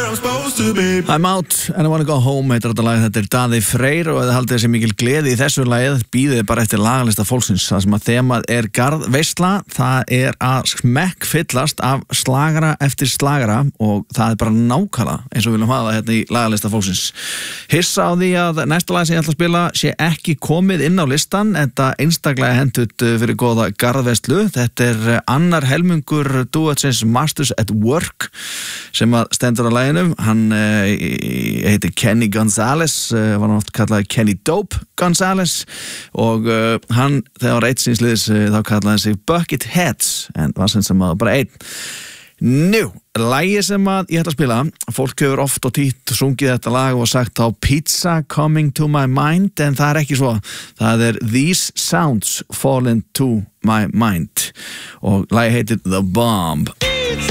I'm out and I wanna go home heitir þetta lag, þetta Daði Freyr og það haldið þessi mikil gleði í þessu lagið býðið bara eftir lagalista fólksins það sem að þemað garðveisla það að smekkfyllast af slagara eftir slagara og það bara nákvæmlega eins og við viljum hafa hérna í lagalista fólksins hissa á því að næsta lag sem ég ætla að spila sé ekki komið inn á listan þetta einstaklega hendut fyrir góða garðveislu þetta annar helmingur duetsins Masters at Work sem að stendur á laginu hann heitir Kenny Gonzalez var oft kallað Kenny Dope Gonzalez og hann þegar var eitt sínsliðis þá kallaði hann sig Bucketheads en var sem að bara einn Nú, lagið sem að ég ætla að spila fólk hefur oft og títt sungið þetta lag og sagt á pizza coming to my mind en það ekki svo það These Sounds Fall Into My Mind og lagið heitir The Bomb